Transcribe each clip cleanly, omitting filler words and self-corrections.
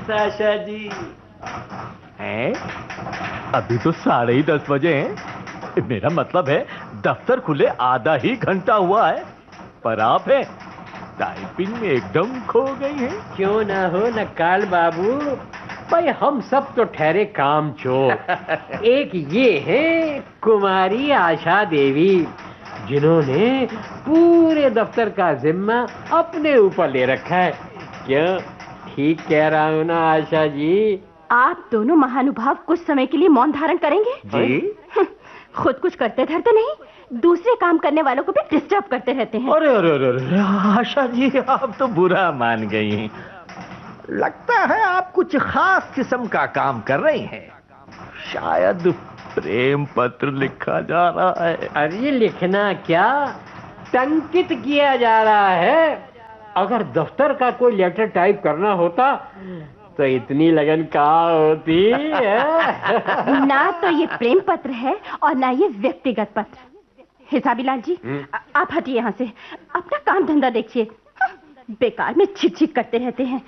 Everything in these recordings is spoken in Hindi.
आशा जी। हैं? अभी तो 10:30 बजे हैं। मेरा मतलब है दफ्तर खुले आधा ही घंटा हुआ है, पर आप हैं टाइपिंग में एकदम खो गई हैं। क्यों ना हो नक्काल बाबू, भाई हम सब तो ठहरे कामचोर। एक ये है कुमारी आशा देवी, जिन्होंने पूरे दफ्तर का जिम्मा अपने ऊपर ले रखा है। क्यों, ठीक कह रहा हूँ ना आशा जी? आप दोनों महानुभाव कुछ समय के लिए मौन धारण करेंगे? जी? खुद कुछ करते धरते नहीं, दूसरे काम करने वालों को भी डिस्टर्ब करते रहते हैं। अरे अरे अरे अरे, आशा जी आप तो बुरा मान गई हैं। लगता है आप कुछ खास किस्म का काम कर रही हैं। शायद प्रेम पत्र लिखा जा रहा है। अरे लिखना क्या, टंकित किया जा रहा है। अगर दफ्तर का कोई लेटर टाइप करना होता तो इतनी लगन कहाँ होती है? ना तो ये प्रेम पत्र है और ना ये व्यक्तिगत पत्र। हिसाबी लाल जी, आप हटिए यहाँ से, अपना काम धंधा देखिए। बेकार में छिक छिक करते रहते हैं।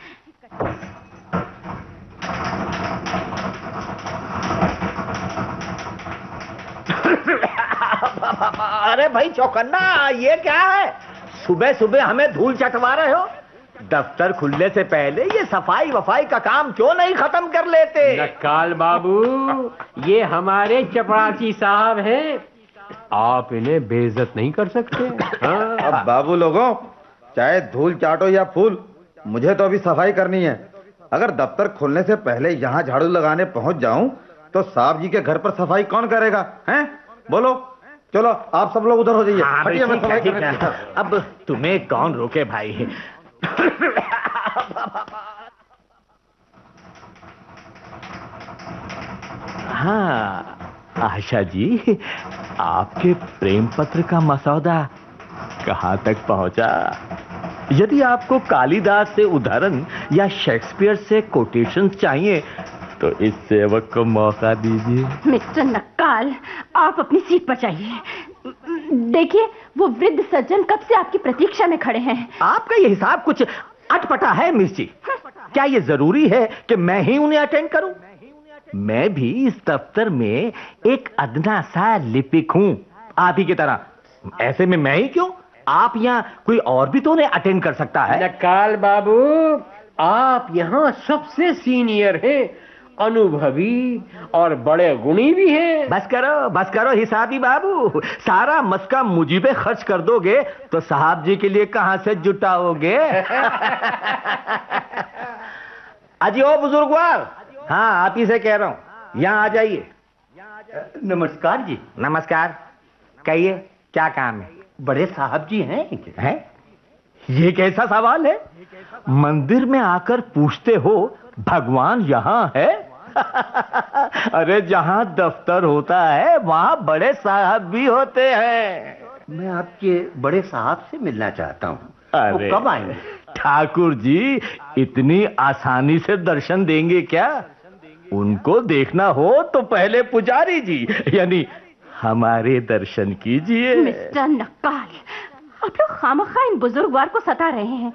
अरे भाई चौकन्ना, ये क्या है? सुबह सुबह हमें धूल चटवा रहे हो? दफ्तर खुलने से पहले ये सफाई वफाई का काम क्यों नहीं खत्म कर लेते? नक्काल बाबू, ये हमारे चपरासी साहब हैं, आप इन्हें बेइज्जत नहीं कर सकते। हाँ? अब बाबू लोगों, चाहे धूल चाटो या फूल, मुझे तो अभी सफाई करनी है। अगर दफ्तर खुलने से पहले यहाँ झाड़ू लगाने पहुंच जाऊं तो साहब जी के घर पर सफाई कौन करेगा? हैं? बोलो। चलो आप सब लोग उधर हो जाइए। हाँ, हटिए, मैं सफाई ठीक करने है। देता हूं। अब तुम्हें कौन रोके भाई? हाँ आशा जी, आपके प्रेम पत्र का मसौदा कहाँ तक पहुंचा? यदि आपको कालिदास से उदाहरण या शेक्सपियर से कोटेशन चाहिए तो इस सेवक को मौका दीजिए। मिस्टर नक्काल, आप अपनी सीट पर जाइए। देखिए, वो वृद्ध सज्जन कब से आपकी प्रतीक्षा में खड़े हैं। आपका ये हिसाब कुछ अटपटा है मिस जी। क्या ये जरूरी है कि मैं ही उन्हें अटेंड करूं? मैं भी इस दफ्तर में एक अदना सा लिपिक हूं, आप ही की तरह। ऐसे में मैं ही क्यों, आप यहाँ कोई और भी तो उन्हें अटेंड कर सकता है। नक्काल बाबू, आप यहाँ सबसे सीनियर हैं, अनुभवी और बड़े गुणी भी हैं। बस करो हिसाबी बाबू, सारा मस्का मुझी पे खर्च कर दोगे तो साहब जी के लिए कहां से जुटाओगे? अजी ओ बुजुर्गवार, हाँ आप ही से कह रहा हूं, यहाँ आ जाइए। नमस्कार जी। नमस्कार, कहिए क्या काम है? बड़े साहब जी हैं? ये कैसा सवाल है? मंदिर में आकर पूछते हो भगवान यहाँ है? अरे जहाँ दफ्तर होता है वहाँ बड़े साहब भी होते हैं। मैं आपके बड़े साहब से मिलना चाहता हूँ। अरे वो कब आएंगे? ठाकुर जी इतनी आसानी से दर्शन देंगे क्या? उनको देखना हो तो पहले पुजारी जी यानी हमारे दर्शन कीजिए। मिस्टर नक्काल, आप लोग खामखा इन बुजुर्गवार को सता रहे हैं।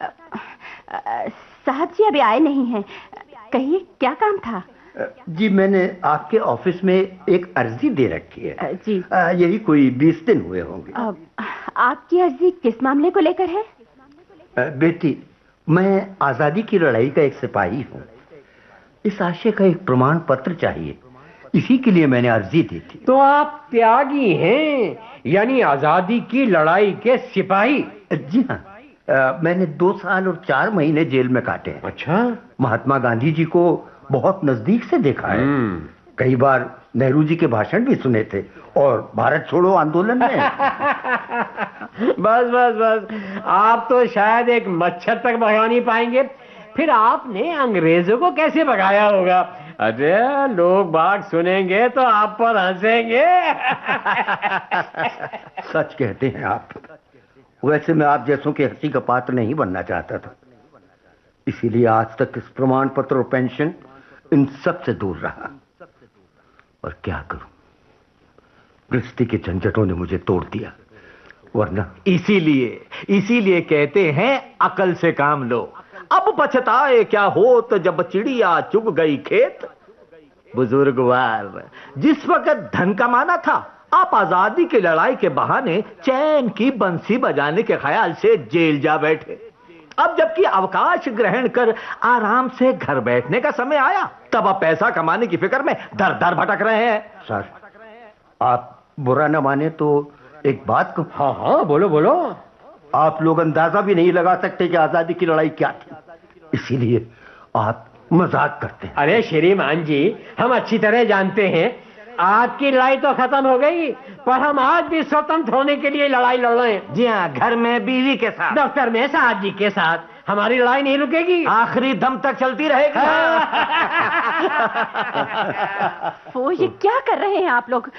साहब जी अभी आए नहीं हैं, कहिए क्या काम था? जी, मैंने आपके ऑफिस में एक अर्जी दे रखी है। जी। यही कोई 20 दिन हुए होंगे। आपकी अर्जी किस मामले को लेकर है? बेटी, मैं आजादी की लड़ाई का एक सिपाही हूँ। इस आशय का एक प्रमाण पत्र चाहिए, इसी के लिए मैंने अर्जी दी थी। तो आप त्यागी हैं, यानी आजादी की लड़ाई के सिपाही? जी हाँ, मैंने 2 साल और 4 महीने जेल में काटे हैं। अच्छा। महात्मा गांधी जी को बहुत नजदीक से देखा है। कई बार नेहरू जी के भाषण भी सुने थे और भारत छोड़ो आंदोलन में। बस बस बस, आप तो शायद एक मच्छर तक भगा नहीं पाएंगे, फिर आपने अंग्रेजों को कैसे भगाया होगा? अरे लोग बाग सुनेंगे तो आप पर हंसेंगे। सच कहते हैं आप। वैसे मैं आप जैसों के हंसी का पात्र नहीं बनना चाहता था, इसीलिए आज तक इस प्रमाण पत्र और पेंशन इन सब से दूर रहा। और क्या करूं, गृहस्थी के झंझटों ने मुझे तोड़ दिया, वरना। इसीलिए कहते हैं अकल से काम लो। अब पछताए क्या होत जब चिड़िया चुग गई खेत। बुजुर्गवार, जिस वक्त धन कमाना था आप आजादी की लड़ाई के बहाने चैन की बंसी बजाने के ख्याल से जेल जा बैठे। अब जबकि अवकाश ग्रहण कर आराम से घर बैठने का समय आया, तब आप पैसा कमाने की फिक्र में दर दर भटक रहे हैं। सर, आप बुरा न माने तो एक बात कहूं? हाँ हाँ, बोलो बोलो। आप लोग अंदाजा भी नहीं लगा सकते कि आजादी की लड़ाई क्या थी, इसीलिए आप मजाक करते हैं। अरे श्रीमान जी, हम अच्छी तरह जानते हैं आपकी लड़ाई तो खत्म हो गई, पर हम आज भी स्वतंत्र होने के लिए लड़ाई लड़ रहे हैं। जी हाँ, घर में बीवी के साथ, डॉक्टर में साहब जी के साथ हमारी लड़ाई नहीं रुकेगी, आखिरी दम तक चलती रहेगी। वो ये क्या कर रहे हैं आप लोग?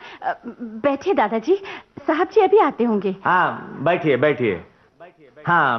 बैठिए दादाजी, साहब जी अभी आते होंगे। हाँ बैठिए बैठिए। हाँ